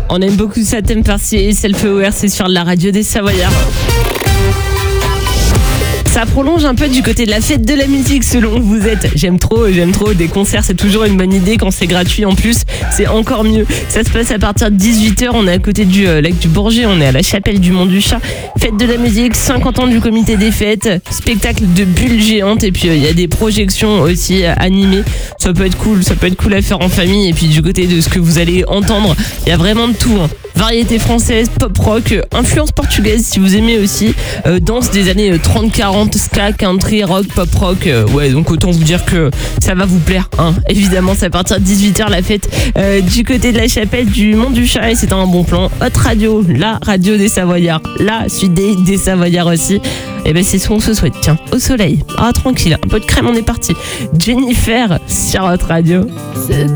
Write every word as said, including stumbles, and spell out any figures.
On aime beaucoup ça, thème par-ci et Self-Aware, c'est sur la radio des Savoyards. Ça prolonge un peu du côté de la fête de la musique selon où vous êtes. J'aime trop, j'aime trop. Des concerts, c'est toujours une bonne idée. Quand c'est gratuit en plus, c'est encore mieux. Ça se passe à partir de dix-huit heures. On est à côté du euh, lac du Bourget. On est à la chapelle du Mont du Chat. Fête de la musique, cinquante ans du comité des fêtes. Spectacle de bulles géantes. Et puis, il euh, y a des projections aussi euh, animées. Ça peut être cool. Ça peut être cool à faire en famille. Et puis, du côté de ce que vous allez entendre, il y a vraiment de tout. Hein. Variété française, pop rock, euh, influence portugaise si vous aimez aussi. Euh, danse des années euh, trente quarante, ska, country, rock, pop rock. Euh, ouais, donc autant vous dire que ça va vous plaire. Hein. Évidemment, c'est à partir de dix-huit heures la fête euh, du côté de la chapelle du Mont du Chat. Et c'est un bon plan. Haute radio, la radio des Savoyards. La suite des, des Savoyards aussi. Et ben c'est ce qu'on se souhaite. Tiens, au soleil. Ah, tranquille. Un peu de crème, on est parti. Jennifer sur Haute radio. C'est